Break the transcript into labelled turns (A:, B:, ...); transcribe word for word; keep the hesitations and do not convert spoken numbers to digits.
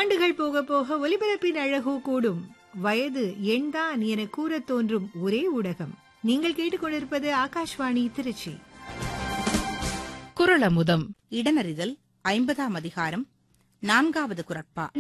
A: ஆண்டுகள் போக போக ஒலிபரப்பின் அழகோ கூடும். வயது எண்தான் என கூற தோன்றும் ஒரே ஊடகம். நீங்கள் கேட்டுக்கொண்டிருப்பது ஆகாஷ்வாணி திருச்சி.
B: குறளமுதம்.
C: இடனறிதல் ஐம்பதாம் அதிகாரம் நான்காவது குறட்பா.